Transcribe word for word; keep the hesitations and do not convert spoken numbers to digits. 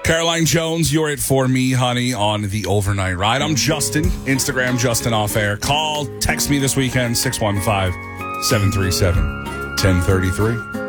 Caroline Jones, you're it for me, honey, on the overnight ride. I'm Justin, Instagram Justin Off Air. Call, text me this weekend, six one five, seven three seven, one zero three three.